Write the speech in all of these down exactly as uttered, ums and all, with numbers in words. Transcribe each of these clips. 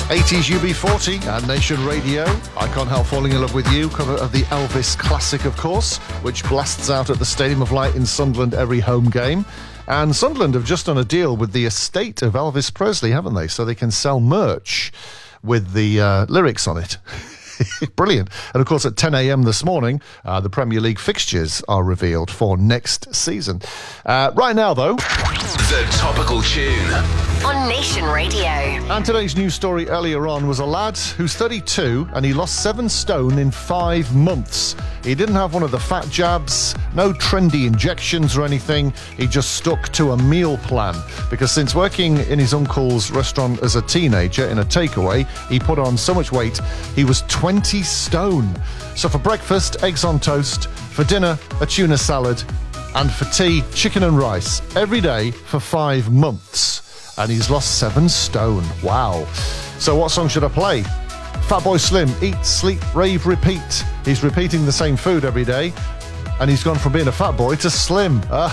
eighties U B forty and Nation Radio. I Can't Help Falling in Love with You, cover of the Elvis classic, of course, which blasts out at the Stadium of Light in Sunderland every home game. And Sunderland have just done a deal with the estate of Elvis Presley, haven't they? So they can sell merch with the uh, lyrics on it. Brilliant. And of course, at ten a.m. this morning, uh, the Premier League fixtures are revealed for next season. Uh, right now, though, the topical tune on Nation Radio. And today's news story earlier on was a lad who's thirty-two and he lost seven stone in five months. He didn't have one of the fat jabs, no trendy injections or anything. He just stuck to a meal plan because since working in his uncle's restaurant as a teenager in a takeaway, he put on so much weight, he was twenty stone. So for breakfast, eggs on toast, for dinner, a tuna salad, and for tea, chicken and rice every day for five months. And he's lost seven stone. Wow. So what song should I play? Fatboy Slim, Eat, Sleep, Rave, Repeat. He's repeating the same food every day, and he's gone from being a fat boy to slim. Uh,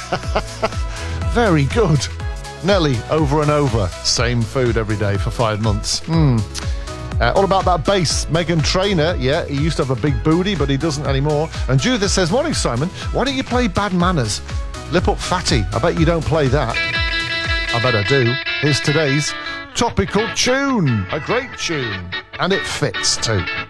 very good. Nelly, over and over. Same food every day for five months. Hmm. Uh, all about that bass. Meghan Trainor, yeah, he used to have a big booty, but he doesn't anymore. And Judith says, morning, Simon. Why don't you play Bad Manners? Lip Up Fatty. I bet you don't play that. I bet I do. Here's today's topical tune. A great tune. And it fits too.